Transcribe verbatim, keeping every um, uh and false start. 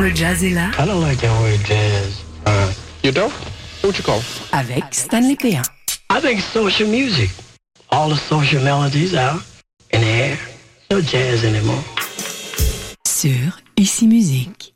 le jazz est là. I don't like that word jazz. Uh, you don't? What you call it? Avec Stanley Péan. I think it's social music. All the social melodies out in the air. No jazz anymore. Sur Ici Musique.